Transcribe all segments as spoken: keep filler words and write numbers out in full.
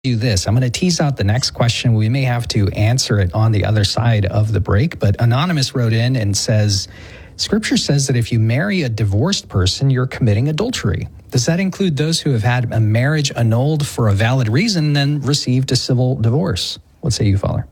do this. I'm going to tease out the next question. We may have to answer it on the other side of the break, but Anonymous wrote in and says, Scripture says that if you marry a divorced person, you're committing adultery. Does that include those who have had a marriage annulled for a valid reason and then received a civil divorce? What say you, Father?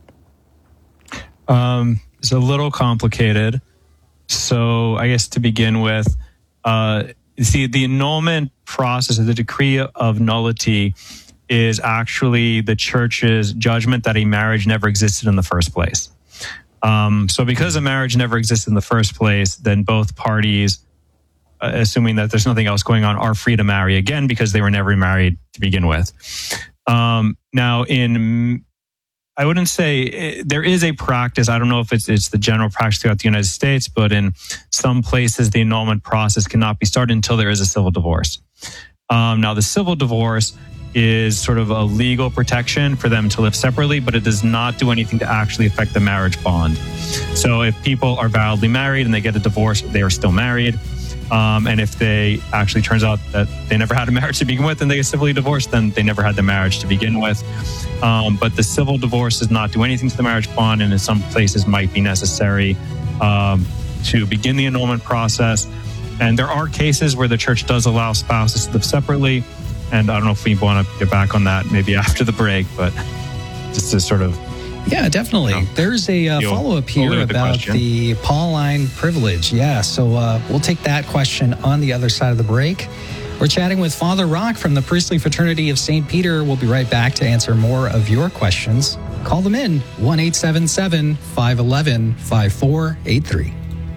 Um, it's a little complicated. So I guess to begin with, uh, see, the annulment process or the decree of nullity is actually the church's judgment that a marriage never existed in the first place. Um, so because a marriage never existed in the first place, then both parties, uh, assuming that there's nothing else going on, are free to marry again because they were never married to begin with. Um, now, in I wouldn't say there is a practice. I don't know if it's it's the general practice throughout the United States, but in some places, the annulment process cannot be started until there is a civil divorce. Um, now, the civil divorce is sort of a legal protection for them to live separately, but it does not do anything to actually affect the marriage bond. So if people are validly married and they get a divorce, they are still married. Um, and if they actually turns out that they never had a marriage to begin with and they get civilly divorced, then they never had the marriage to begin with. Um, but the civil divorce does not do anything to the marriage bond, and in some places might be necessary um, to begin the annulment process. And there are cases where the church does allow spouses to live separately. And I don't know if we want to get back on that maybe after the break, but just to sort of... Yeah, definitely. You know, There's a uh, follow-up here about the, the Pauline privilege. Yeah, so uh, we'll take that question on the other side of the break. We're chatting with Father Rock from the Priestly Fraternity of Saint Peter. We'll be right back to answer more of your questions. Call them in, one eight seven seven, five one one, five four eight three.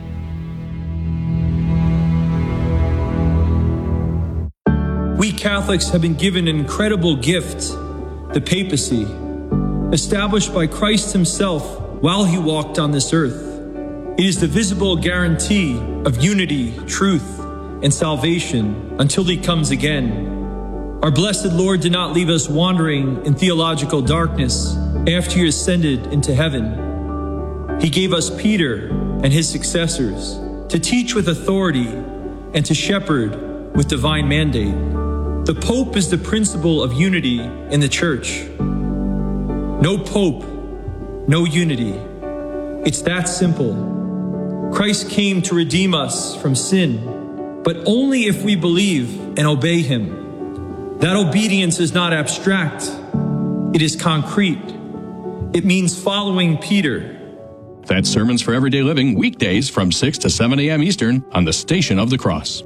We Catholics have been given an incredible gift, the papacy, established by Christ himself while he walked on this earth. It is the visible guarantee of unity, truth, and salvation until he comes again. Our blessed Lord did not leave us wandering in theological darkness after he ascended into heaven. He gave us Peter and his successors to teach with authority and to shepherd with divine mandate. The Pope is the principle of unity in the Church. No Pope, no unity. It's that simple. Christ came to redeem us from sin, but only if we believe and obey him. That obedience is not abstract. It is concrete. It means following Peter. That's Sermons for Everyday Living, weekdays from six to seven a.m. Eastern on the Station of the Cross.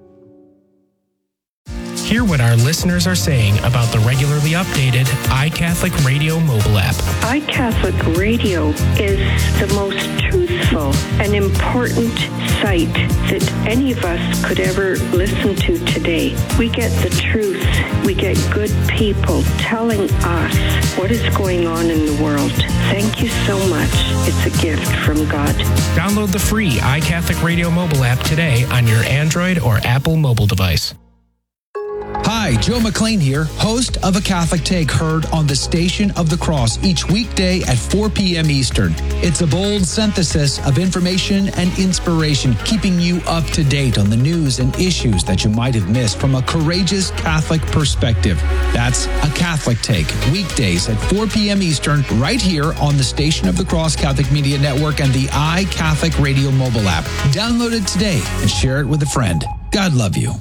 Hear what our listeners are saying about the regularly updated iCatholic Radio mobile app. iCatholic Radio is the most truthful and important site that any of us could ever listen to today. We get the truth. We get good people telling us what is going on in the world. Thank you so much. It's a gift from God. Download the free iCatholic Radio mobile app today on your Android or Apple mobile device. Hi, Joe McLean here, host of A Catholic Take, heard on the Station of the Cross each weekday at four p.m. Eastern. It's a bold synthesis of information and inspiration, keeping you up to date on the news and issues that you might have missed from a courageous Catholic perspective. That's A Catholic Take, weekdays at four p.m. Eastern, right here on the Station of the Cross Catholic Media Network and the iCatholic Radio mobile app. Download it today and share it with a friend. God love you.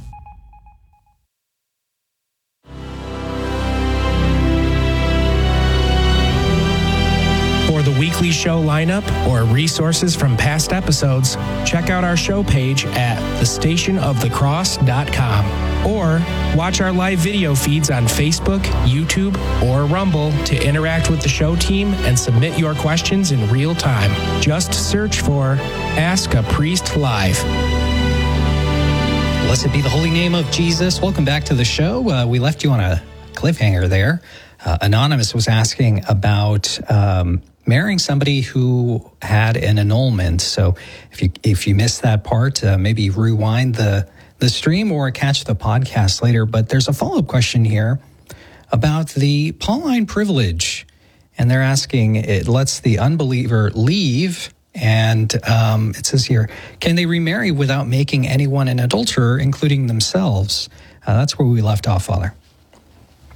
For the weekly show lineup or resources from past episodes, check out our show page at the station of the cross dot com or watch our live video feeds on Facebook, YouTube, or Rumble to interact with the show team and submit your questions in real time. Just search for Ask a Priest Live. Blessed be the holy name of Jesus. Welcome back to the show. Uh, we left you on a cliffhanger there. Uh, Anonymous was asking about um, marrying somebody who had an annulment. So if you if you missed that part, uh, maybe rewind the, the stream or catch the podcast later. But there's a follow-up question here about the Pauline privilege. And they're asking, it lets the unbeliever leave. And um, it says here, can they remarry without making anyone an adulterer, including themselves? Uh, that's where we left off, Father.